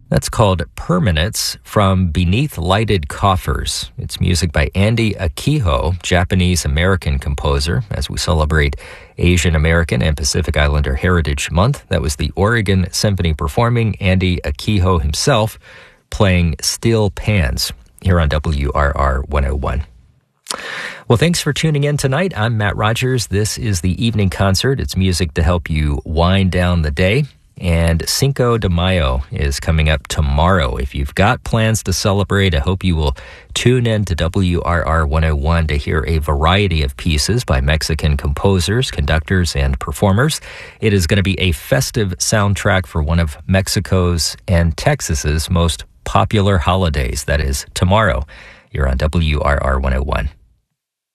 That's called Permanence from Beneath Lighted Coffers. It's music by Andy Akiho, Japanese-American composer, as we celebrate Asian American and Pacific Islander Heritage Month. That was the Oregon Symphony performing, Andy Akiho himself playing steel pans here on WRR 101. Well, thanks for tuning in tonight. I'm Matt Rogers. This is the Evening Concert. It's music to help you wind down the day. And Cinco de Mayo is coming up tomorrow. If you've got plans to celebrate, I hope you will tune in to WRR 101 to hear a variety of pieces by Mexican composers, conductors, and performers. It is going to be a festive soundtrack for one of Mexico's and Texas's most popular holidays. That is tomorrow. You're on WRR 101.